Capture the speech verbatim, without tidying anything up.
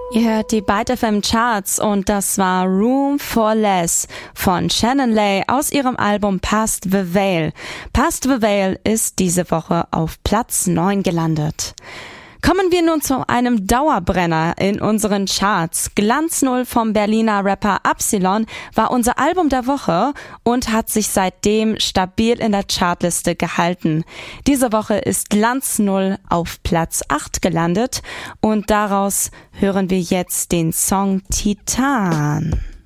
Ihr hört die Byte F M Charts und das war Room for Less von Shannon Lay aus ihrem Album Past the Veil. Past the Veil ist diese Woche auf Platz neun gelandet. Kommen wir nun zu einem Dauerbrenner in unseren Charts. Glanz Null vom Berliner Rapper Absilon war unser Album der Woche und hat sich seitdem stabil in der Chartliste gehalten. Diese Woche ist Glanz Null auf Platz acht gelandet und daraus hören wir jetzt den Song Titan.